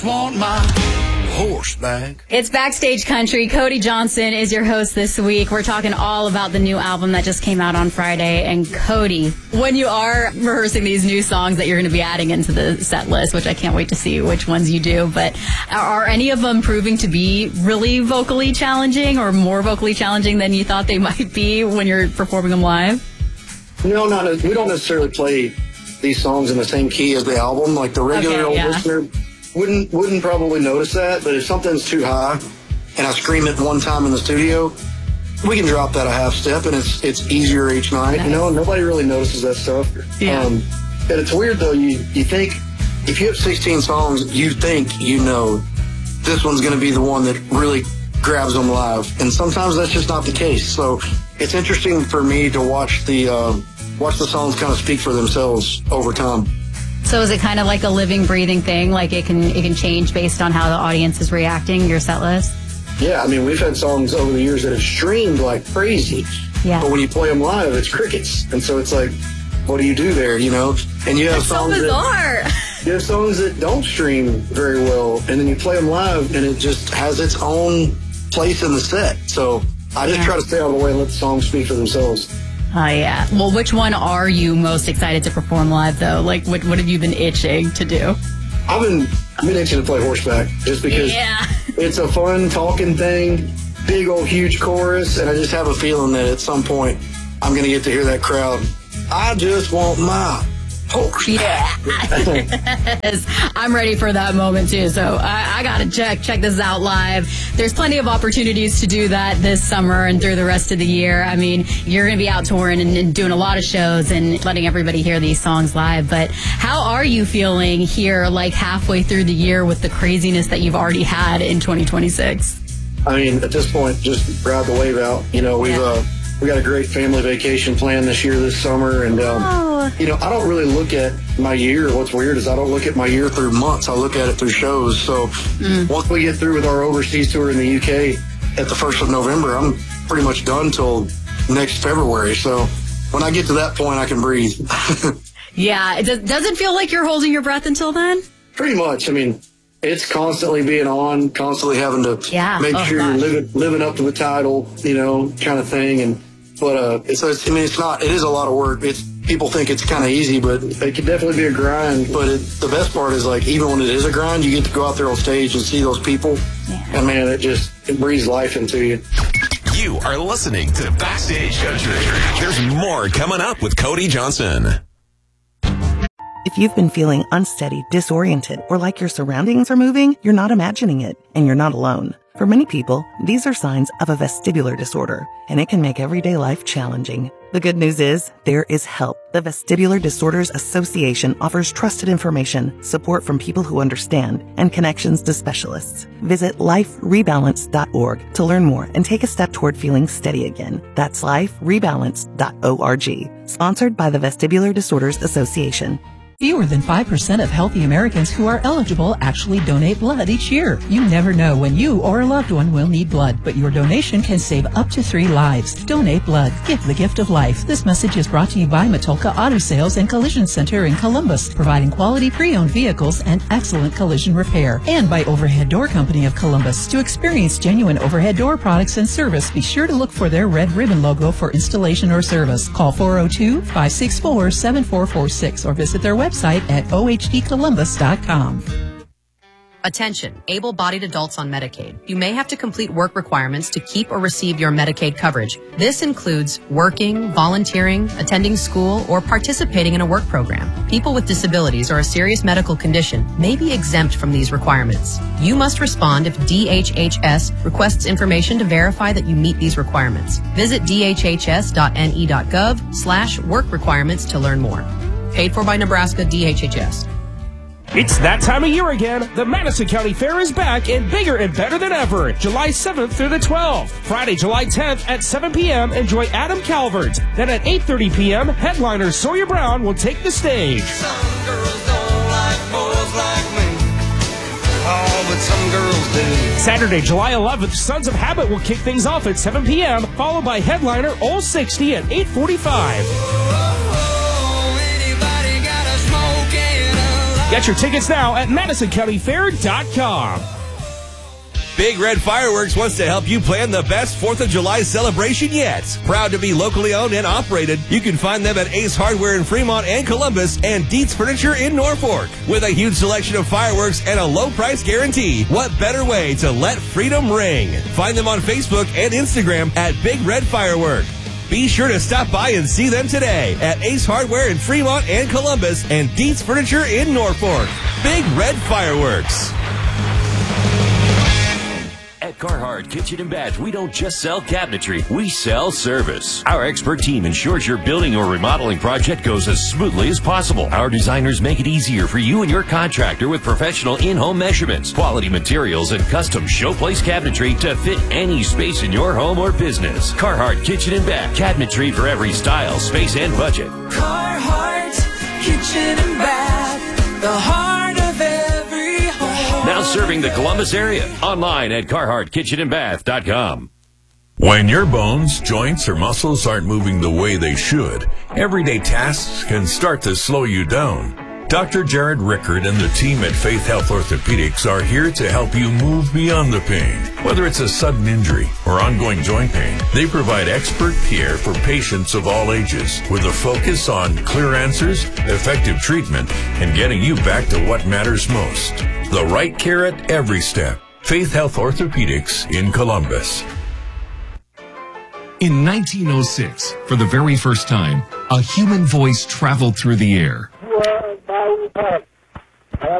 Want my horseback. It's Backstage Country. Cody Johnson is your host this week. We're talking all about the new album that just came out on Friday. And Cody, when you are rehearsing these new songs that you're going to be adding into the set list, which I can't wait to see which ones you do, but are any of them proving to be really vocally challenging or more vocally challenging than you thought they might be when you're performing them live? No, we don't necessarily play these songs in the same key as the album. Like the regular listener wouldn't probably notice that, but if something's too high and I scream it one time in the studio, we can drop that a half step and it's easier each night. Nice. You know, nobody really notices that stuff. Yeah. And it's weird though, you think if you have 16 songs, you think you know this one's going to be the one that really grabs them live, and sometimes that's just not the case. So it's interesting for me to watch the songs kind of speak for themselves over time. So is it kind of like a living, breathing thing? Like it can change based on how the audience is reacting, your set list? Yeah, I mean, we've had songs over the years that have streamed like crazy. Yeah. But when you play them live, it's crickets. And so it's like, what do you do there, you know? And you have songs so bizarre. You have songs that don't stream very well, and then you play them live, and it just has its own place in the set. So I just try to stay out of the way and let the songs speak for themselves. Oh, yeah. Well, which one are you most excited to perform live, though? Like, what have you been itching to do? I've been itching to play Horseback just because it's a fun talking thing, big old huge chorus, and I just have a feeling that at some point I'm going to get to hear that crowd. I just want my horse. Yeah. I'm ready for that moment, too. So I got to check this out live. There's plenty of opportunities to do that this summer and through the rest of the year. I mean, you're going to be out touring and doing a lot of shows and letting everybody hear these songs live. But how are you feeling here, like halfway through the year with the craziness that you've already had in 2026? I mean, at this point, just ride the wave out. You know, we got a great family vacation planned this summer, and you know, I don't really look at my year. What's weird is I don't look at my year through months. I look at it through shows. So once we get through with our overseas tour in the UK at the 1st of November, I'm pretty much done till next February. So when I get to that point, I can breathe. Yeah, does it feel like you're holding your breath until then? Pretty much. I mean, it's constantly being on, constantly having to make sure you're living up to the title, you know, kind of thing. But it is a lot of work. People think it's kind of easy, but it can definitely be a grind. But the best part is, like, even when it is a grind, you get to go out there on stage and see those people. Yeah. And man, it breathes life into you. You are listening to Backstage Country. There's more coming up with Cody Johnson. If you've been feeling unsteady, disoriented, or like your surroundings are moving, you're not imagining it, and you're not alone. For many people, these are signs of a vestibular disorder, and it can make everyday life challenging. The good news is, there is help. The Vestibular Disorders Association offers trusted information, support from people who understand, and connections to specialists. Visit liferebalance.org to learn more and take a step toward feeling steady again. That's liferebalance.org. Sponsored by the Vestibular Disorders Association. Fewer than 5% of healthy Americans who are eligible actually donate blood each year. You never know when you or a loved one will need blood, but your donation can save up to 3 lives. Donate blood. Give the gift of life. This message is brought to you by Matulka Auto Sales and Collision Center in Columbus, providing quality pre-owned vehicles and excellent collision repair. And by Overhead Door Company of Columbus. To experience genuine overhead door products and service, be sure to look for their red ribbon logo for installation or service. Call 402-564-7446 or visit their website at ohdcolumbus.com. Attention, able-bodied adults on Medicaid. You may have to complete work requirements to keep or receive your Medicaid coverage. This includes working, volunteering, attending school, or participating in a work program. People with disabilities or a serious medical condition may be exempt from these requirements. You must respond if DHHS requests information to verify that you meet these requirements. Visit dhhs.ne.gov/work requirements to learn more. Paid for by Nebraska DHHS. It's that time of year again. The Madison County Fair is back and bigger and better than ever. July 7th through the 12th. Friday, July 10th at 7 p.m. Enjoy Adam Calvert. Then at 8:30 p.m., headliner Sawyer Brown will take the stage. Some girls don't like boys like me. Oh, but some girls do. Saturday, July 11th, Sons of Habit will kick things off at 7 p.m., followed by headliner Old 60 at 8:45. Get your tickets now at MadisonCountyFair.com. Big Red Fireworks wants to help you plan the best 4th of July celebration yet. Proud to be locally owned and operated, you can find them at Ace Hardware in Fremont and Columbus and Dietz Furniture in Norfolk. With a huge selection of fireworks and a low price guarantee, what better way to let freedom ring? Find them on Facebook and Instagram at Big Red Firework. Be sure to stop by and see them today at Ace Hardware in Fremont and Columbus and Dietz Furniture in Norfolk. Big Red Fireworks. At Carhartt Kitchen and Bath, we don't just sell cabinetry, we sell service. Our expert team ensures your building or remodeling project goes as smoothly as possible. Our designers make it easier for you and your contractor with professional in-home measurements, quality materials, and custom showplace cabinetry to fit any space in your home or business. Carhartt Kitchen and Bath, cabinetry for every style, space, and budget. Carhartt Kitchen and Bath, the heart of every home. Now serving the Columbus area. Online at CarharttKitchenandBath.com. When your bones, joints, or muscles aren't moving the way they should, everyday tasks can start to slow you down. Dr. Jared Rickard and the team at Faith Health Orthopedics are here to help you move beyond the pain. Whether it's a sudden injury or ongoing joint pain, they provide expert care for patients of all ages with a focus on clear answers, effective treatment, and getting you back to what matters most. The right care at every step. Faith Health Orthopedics in Columbus. In 1906, for the very first time, a human voice traveled through the air.